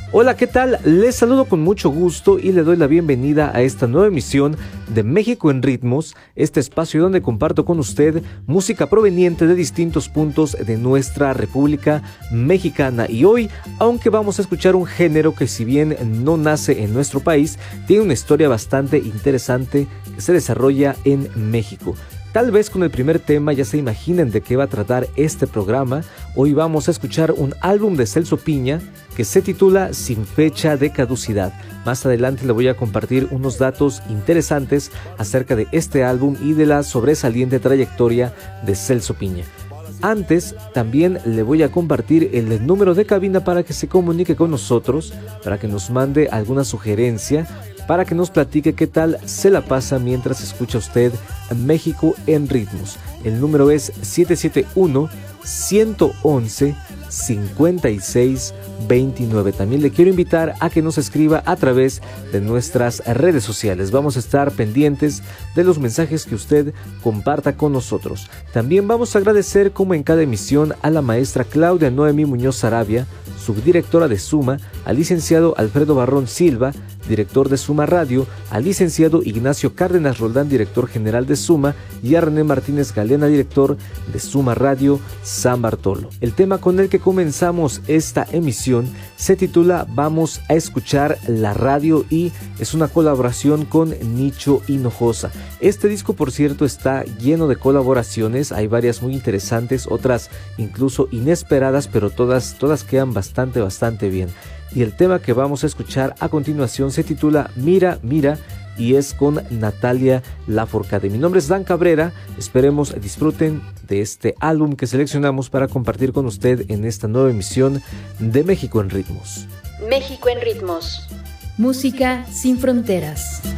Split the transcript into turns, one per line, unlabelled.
Hola, ¿qué tal? Les saludo con mucho gusto y le doy la bienvenida a esta nueva emisión de México en Ritmos, este espacio donde comparto con usted música proveniente de distintos puntos de nuestra República Mexicana. Y hoy, aunque vamos a escuchar un género que si bien no nace en nuestro país, tiene una historia bastante interesante que se desarrolla en México. Tal vez con el primer tema ya se imaginen de qué va a tratar este programa. Hoy vamos a escuchar un álbum de Celso Piña que se titula Sin fecha de caducidad. Más adelante le voy a compartir unos datos interesantes acerca de este álbum y de la sobresaliente trayectoria de Celso Piña. Antes, también le voy a compartir el número de cabina para que se comunique con nosotros, para que nos mande alguna sugerencia, para que nos platique qué tal se la pasa mientras escucha usted México en Ritmos. El número es 771-111-5629. También le quiero invitar a que nos escriba a través de nuestras redes sociales. Vamos a estar pendientes de los mensajes que usted comparta con nosotros. También vamos a agradecer, como en cada emisión, a la maestra Claudia Noemí Muñoz Sarabia, subdirectora de Suma, al licenciado Alfredo Barrón Silva, director de Suma Radio, al licenciado Ignacio Cárdenas Roldán, director general de Suma, y a René Martínez Galena, director de Suma Radio San Bartolo. El tema con el que comenzamos esta emisión se titula Vamos a escuchar la radio y es una colaboración con Nicho Hinojosa. Este disco, por cierto, está lleno de colaboraciones, hay varias muy interesantes, otras incluso inesperadas, pero todas quedan bastante bien. Y el tema que vamos a escuchar a continuación se titula Mira, Mira y es con Natalia Lafourcade. Mi nombre es Dan Cabrera, esperemos disfruten de este álbum que seleccionamos para compartir con usted en esta nueva emisión de México en Ritmos.
México en Ritmos.
Música sin fronteras.